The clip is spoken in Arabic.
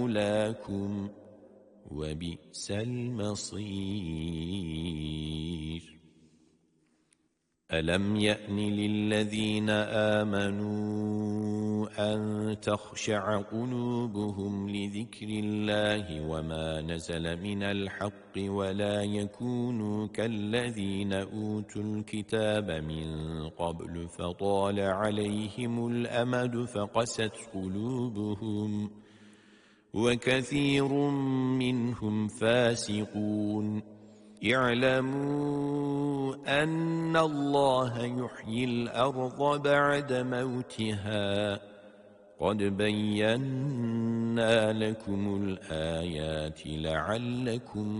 مولاكم وبئس المصير ألم يأن للذين آمنوا أن تخشع قلوبهم لذكر الله وما نزل من الحق ولا يكونوا كالذين أوتوا الكتاب من قبل فطال عليهم الأمد فقست قلوبهم وكثير منهم فاسقون اعلموا أن الله يحيي الأرض بعد موتها قد بينا لكم الآيات لعلكم